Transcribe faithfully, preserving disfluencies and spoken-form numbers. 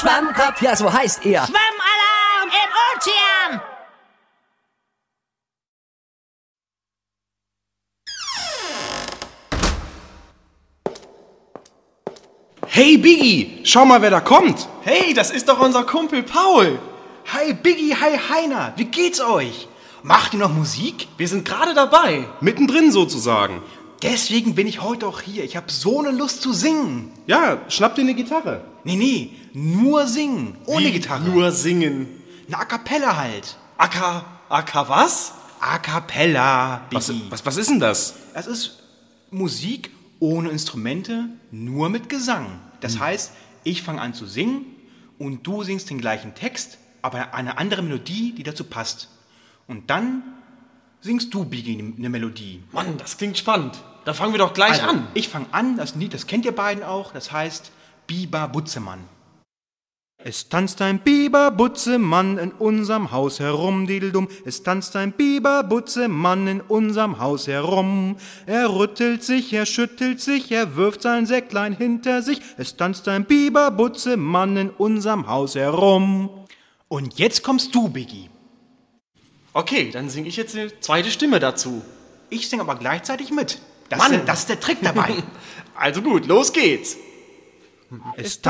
Schwammkopf, ja, so heißt er. Schwammalarm im Ozean! Hey Biggie, schau mal, wer da kommt. Hey, das ist doch unser Kumpel Paul. Hi Biggie, hi Heiner, wie geht's euch? Macht ihr noch Musik? Wir sind gerade dabei. Mittendrin sozusagen. Deswegen bin ich heute auch hier. Ich habe so eine Lust zu singen. Ja, schnapp dir eine Gitarre. Nee, nee, nur singen, ohne Wie Gitarre. Nur singen. Eine A Cappella halt. Aka, Aka was? A Cappella, Was, Biggie. was, was ist denn das? Das ist Musik ohne Instrumente, nur mit Gesang. Das heißt, ich fange an zu singen und du singst den gleichen Text, aber eine andere Melodie, die dazu passt. Und dann singst du, Biggie, eine Melodie. Mann, das klingt spannend. Dann fangen wir doch gleich Also, an. ich fange an, das Lied, das kennt ihr beiden auch, das heißt Biber Butzemann. Es tanzt ein Biber-Butzemann in unserem Haus herum, dideldum. Es tanzt ein Biber-Butzemann in unserem Haus herum. Er rüttelt sich, er schüttelt sich, er wirft sein Säcklein hinter sich. Es tanzt ein Biber-Butzemann in unserem Haus herum. Und jetzt kommst du, Biggie. Okay, dann singe ich jetzt eine zweite Stimme dazu. Ich singe aber gleichzeitig mit. Das, Mann. ist, der- das ist der Trick dabei. Also gut, los geht's. Es